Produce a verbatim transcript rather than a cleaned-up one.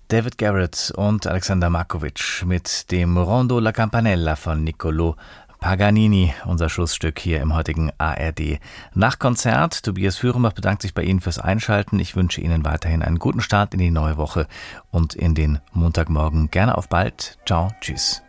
David Garrett und Alexander Markovic mit dem Rondo La Campanella von Niccolò Paganini, unser Schlussstück hier im heutigen A R D Nachtkonzert. Tobias Führenbach bedankt sich bei Ihnen fürs Einschalten. Ich wünsche Ihnen weiterhin einen guten Start in die neue Woche und in den Montagmorgen. Gerne auf bald. Ciao, tschüss.